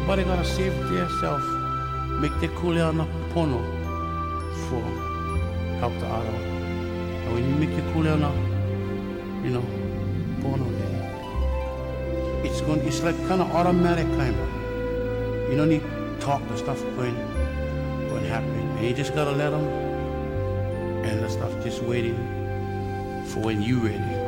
Everybody gotta save it to yourself. Make the kuleana pono for help the other. And when you make the kuleana, pono there, it's like kind of automatic kind of. You don't need to talk the stuff going happen. And you just gotta let them, and the stuff just waiting for when you ready.